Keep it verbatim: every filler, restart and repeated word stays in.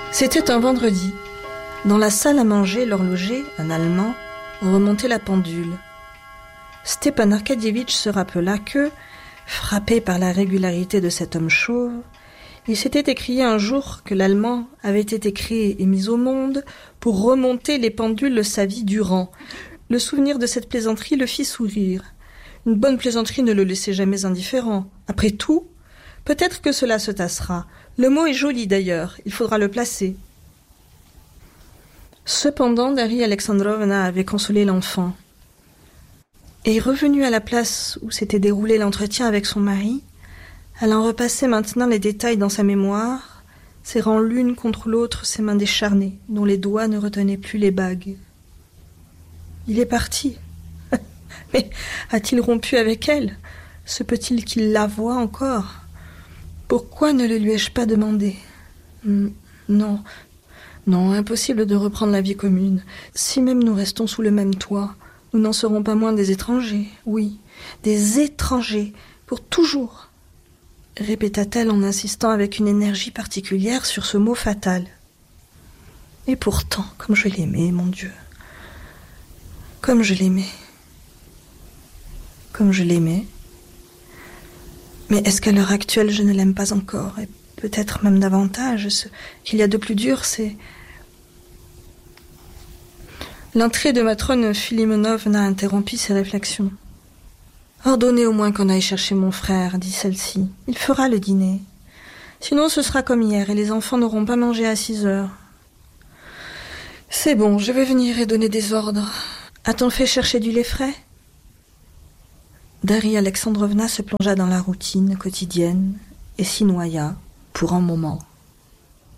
C'était un vendredi. Dans la salle à manger, l'horloger, un Allemand, remontait la pendule. Stepan Arkadievitch se rappela que, frappé par la régularité de cet homme chauve, il s'était écrié un jour que l'Allemand avait été créé et mis au monde pour remonter les pendules sa vie durant. Le souvenir de cette plaisanterie le fit sourire. Une bonne plaisanterie ne le laissait jamais indifférent. Après tout, peut-être que cela se tassera. Le mot est joli d'ailleurs, il faudra le placer. Cependant, Darya Alexandrovna avait consolé l'enfant. Et revenue à la place où s'était déroulé l'entretien avec son mari, elle en repassait maintenant les détails dans sa mémoire, serrant l'une contre l'autre ses mains décharnées, dont les doigts ne retenaient plus les bagues. Il est parti. Mais a-t-il rompu avec elle? Se peut-il qu'il la voie encore? Pourquoi ne le lui ai-je pas demandé? Non, non, impossible de reprendre la vie commune. Si même nous restons sous le même toit, nous n'en serons pas moins des étrangers, oui, des étrangers, pour toujours, répéta-t-elle en insistant avec une énergie particulière sur ce mot fatal. Et pourtant, comme je l'aimais, mon Dieu, comme je l'aimais, comme je l'aimais. Mais est-ce qu'à l'heure actuelle, je ne l'aime pas encore, et peut-être même davantage? Ce qu'il y a de plus dur, c'est... L'entrée de Matrone Filimonovna interrompit ses réflexions. « Ordonnez au moins qu'on aille chercher mon frère, dit celle-ci. Il fera le dîner. Sinon ce sera comme hier, et les enfants n'auront pas mangé à six heures. C'est bon, je vais venir et donner des ordres. A-t-on fait chercher du lait frais ?» Darya Alexandrovna se plongea dans la routine quotidienne et s'y noya pour un moment.